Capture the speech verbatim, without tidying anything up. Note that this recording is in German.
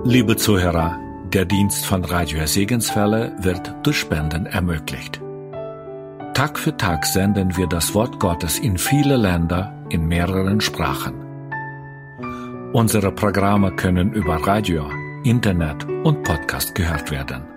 Liebe Zuhörer, der Dienst von Radio Segenswelle wird durch Spenden ermöglicht. Tag für Tag senden wir das Wort Gottes in viele Länder in mehreren Sprachen. Unsere Programme können über Radio, Internet und Podcast gehört werden.